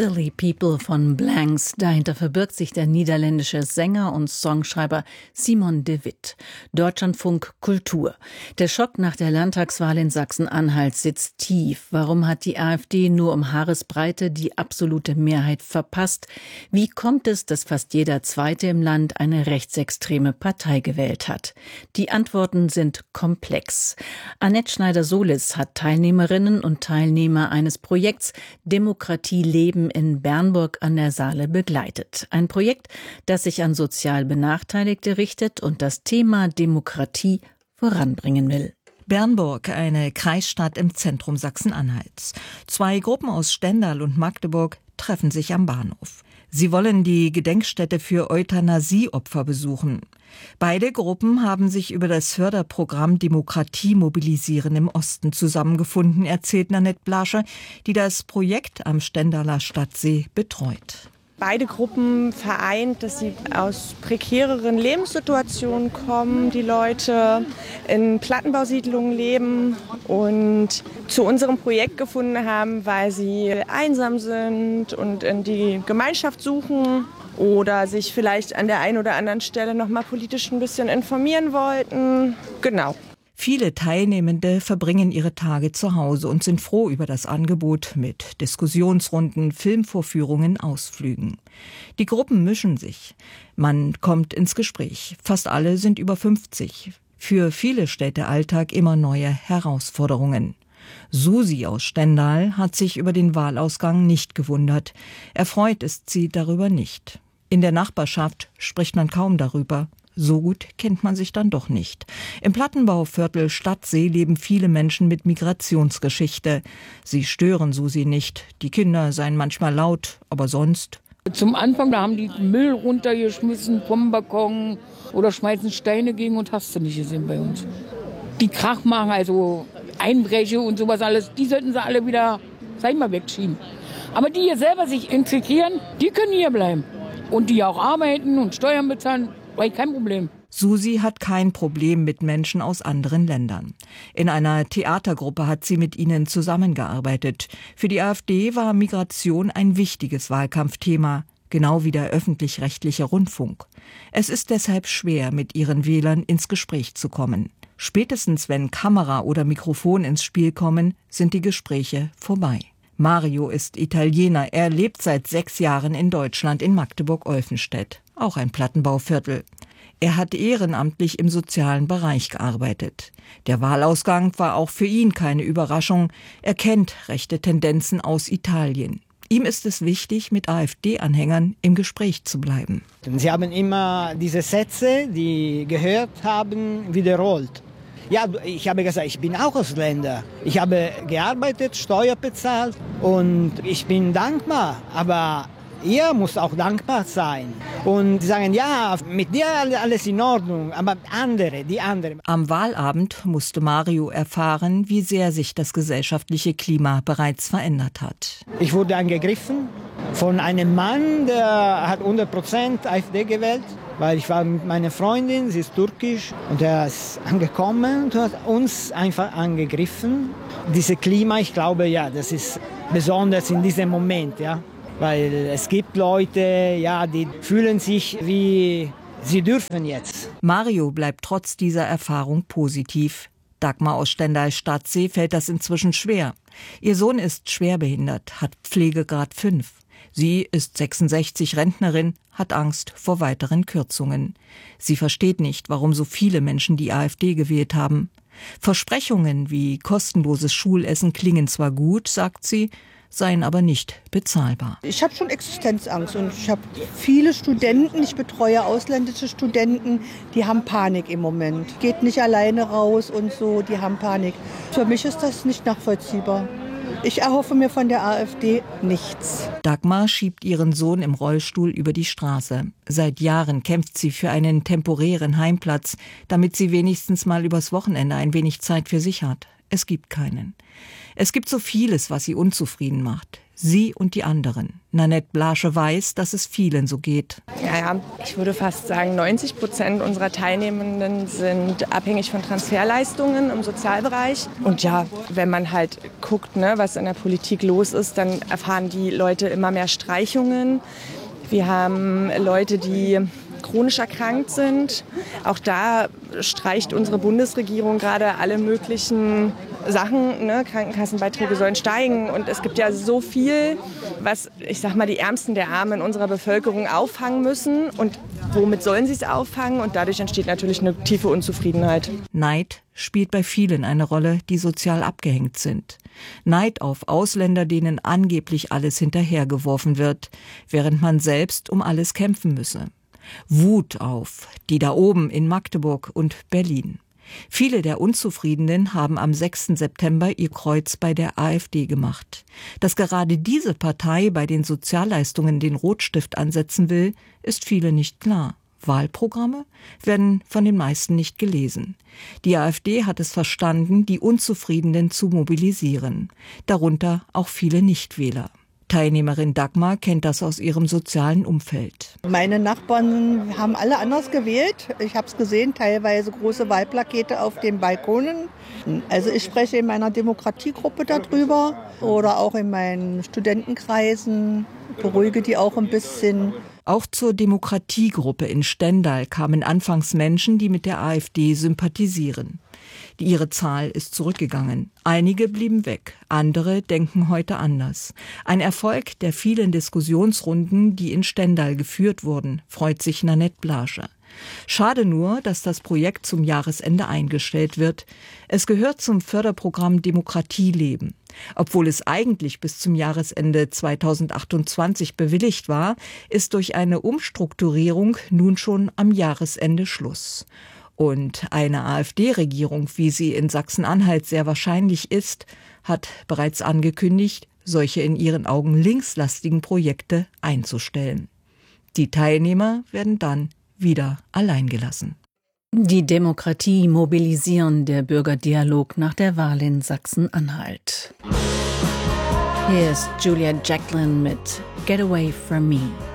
Silly People von Blanks. Dahinter verbirgt sich der niederländische Sänger und Songschreiber Simon de Wit. Deutschlandfunk Kultur. Der Schock nach der Landtagswahl in Sachsen-Anhalt sitzt tief. Warum hat die AfD nur um Haaresbreite die absolute Mehrheit verpasst? Wie kommt es, dass fast jeder Zweite im Land eine rechtsextreme Partei gewählt hat? Die Antworten sind komplex. Annette Schneider-Solis hat Teilnehmerinnen und Teilnehmer eines Projekts Demokratie leben in Bernburg an der Saale begleitet. Ein Projekt, das sich an sozial Benachteiligte richtet und das Thema Demokratie voranbringen will. Bernburg, eine Kreisstadt im Zentrum Sachsen-Anhalts. Zwei Gruppen aus Stendal und Magdeburg treffen sich am Bahnhof. Sie wollen die Gedenkstätte für Euthanasieopfer besuchen. Beide Gruppen haben sich über das Förderprogramm Demokratie mobilisieren im Osten zusammengefunden, erzählt Nanette Blasche, die das Projekt am Stendaler Stadtsee betreut. Beide Gruppen vereint, dass sie aus prekäreren Lebenssituationen kommen, die Leute in Plattenbausiedlungen leben und zu unserem Projekt gefunden haben, weil sie einsam sind und in die Gemeinschaft suchen oder sich vielleicht an der einen oder anderen Stelle noch mal politisch ein bisschen informieren wollten. Genau. Viele Teilnehmende verbringen ihre Tage zu Hause und sind froh über das Angebot mit Diskussionsrunden, Filmvorführungen, Ausflügen. Die Gruppen mischen sich. Man kommt ins Gespräch. Fast alle sind über 50. Für viele stellt der Alltag immer neue Herausforderungen. Susi aus Stendal hat sich über den Wahlausgang nicht gewundert. Erfreut ist sie darüber nicht. In der Nachbarschaft spricht man kaum darüber. So gut kennt man sich dann doch nicht. Im Plattenbauviertel Stadtsee leben viele Menschen mit Migrationsgeschichte. Sie stören Susi nicht. Die Kinder seien manchmal laut, aber sonst. Zum Anfang, da haben die Müll runtergeschmissen vom Balkon oder schmeißen Steine gegen und hast du nicht gesehen bei uns. Die Krach machen, also Einbreche und sowas alles, die sollten sie alle wieder, sag ich mal, wegschieben. Aber die hier selber sich integrieren, die können hier bleiben. Und die auch arbeiten und Steuern bezahlen, kein Problem. Susi hat kein Problem mit Menschen aus anderen Ländern. In einer Theatergruppe hat sie mit ihnen zusammengearbeitet. Für die AfD war Migration ein wichtiges Wahlkampfthema, genau wie der öffentlich-rechtliche Rundfunk. Es ist deshalb schwer, mit ihren Wählern ins Gespräch zu kommen. Spätestens wenn Kamera oder Mikrofon ins Spiel kommen, sind die Gespräche vorbei. Mario ist Italiener. Er lebt seit 6 Jahren in Deutschland in Magdeburg-Olfenstedt, auch ein Plattenbauviertel. Er hat ehrenamtlich im sozialen Bereich gearbeitet. Der Wahlausgang war auch für ihn keine Überraschung. Er kennt rechte Tendenzen aus Italien. Ihm ist es wichtig, mit AfD-Anhängern im Gespräch zu bleiben. Sie haben immer diese Sätze, die gehört haben, wiederholt. Ja, ich habe gesagt, ich bin auch Ausländer. Ich habe gearbeitet, Steuer bezahlt und ich bin dankbar. Aber ihr müsst auch dankbar sein. Und sie sagen, ja, mit dir alles in Ordnung, aber die anderen. Am Wahlabend musste Mario erfahren, wie sehr sich das gesellschaftliche Klima bereits verändert hat. Ich wurde angegriffen von einem Mann, der hat 100% AfD gewählt. Weil ich war mit meiner Freundin, sie ist türkisch, und er ist angekommen und hat uns einfach angegriffen. Dieses Klima, ich glaube, ja, das ist besonders in diesem Moment, ja. Weil es gibt Leute, ja, die fühlen sich wie sie dürfen jetzt. Mario bleibt trotz dieser Erfahrung positiv. Dagmar aus Stendal-Stadtsee fällt das inzwischen schwer. Ihr Sohn ist schwerbehindert, hat Pflegegrad 5. Sie ist 66, Rentnerin, hat Angst vor weiteren Kürzungen. Sie versteht nicht, warum so viele Menschen die AfD gewählt haben. Versprechungen wie kostenloses Schulessen klingen zwar gut, sagt sie, seien aber nicht bezahlbar. Ich habe schon Existenzangst und ich habe viele Studenten, ich betreue ausländische Studenten, die haben Panik im Moment. Geht nicht alleine raus und so, die haben Panik. Für mich ist das nicht nachvollziehbar. Ich erhoffe mir von der AfD nichts. Dagmar schiebt ihren Sohn im Rollstuhl über die Straße. Seit Jahren kämpft sie für einen temporären Heimplatz, damit sie wenigstens mal übers Wochenende ein wenig Zeit für sich hat. Es gibt keinen. Es gibt so vieles, was sie unzufrieden macht. Sie und die anderen. Nanette Blaschke weiß, dass es vielen so geht. Ja, ich würde fast sagen, 90% unserer Teilnehmenden sind abhängig von Transferleistungen im Sozialbereich. Und ja, wenn man halt guckt, ne, was in der Politik los ist, dann erfahren die Leute immer mehr Streichungen. Wir haben Leute, die chronisch erkrankt sind. Auch da streicht unsere Bundesregierung gerade alle möglichen Sachen. Ne? Krankenkassenbeiträge sollen steigen. Und es gibt ja so viel, was, ich sag mal, die Ärmsten der Armen in unserer Bevölkerung auffangen müssen. Und womit sollen sie es auffangen? Und dadurch entsteht natürlich eine tiefe Unzufriedenheit. Neid spielt bei vielen eine Rolle, die sozial abgehängt sind. Neid auf Ausländer, denen angeblich alles hinterhergeworfen wird, während man selbst um alles kämpfen müsse. Wut auf die da oben in Magdeburg und Berlin. Viele der Unzufriedenen haben am 6. September ihr Kreuz bei der AfD gemacht. Dass gerade diese Partei bei den Sozialleistungen den Rotstift ansetzen will, ist vielen nicht klar. Wahlprogramme werden von den meisten nicht gelesen. Die AfD hat es verstanden, die Unzufriedenen zu mobilisieren. Darunter auch viele Nichtwähler. Teilnehmerin Dagmar kennt das aus ihrem sozialen Umfeld. Meine Nachbarn haben alle anders gewählt. Ich habe es gesehen, teilweise große Wahlplakate auf den Balkonen. Also ich spreche in meiner Demokratiegruppe darüber oder auch in meinen Studentenkreisen, beruhige die auch ein bisschen. Auch zur Demokratiegruppe in Stendal kamen anfangs Menschen, die mit der AfD sympathisieren. Ihre Zahl ist zurückgegangen. Einige blieben weg, andere denken heute anders. Ein Erfolg der vielen Diskussionsrunden, die in Stendal geführt wurden, freut sich Nanette Blaschke. Schade nur, dass das Projekt zum Jahresende eingestellt wird. Es gehört zum Förderprogramm Demokratieleben. Obwohl es eigentlich bis zum Jahresende 2028 bewilligt war, ist durch eine Umstrukturierung nun schon am Jahresende Schluss. Und eine AfD-Regierung, wie sie in Sachsen-Anhalt sehr wahrscheinlich ist, hat bereits angekündigt, solche in ihren Augen linkslastigen Projekte einzustellen. Die Teilnehmer werden dann wieder allein gelassen. Die Demokratie mobilisieren, der Bürgerdialog nach der Wahl in Sachsen-Anhalt. Hier ist Julia Jacklin mit Get Away From Me.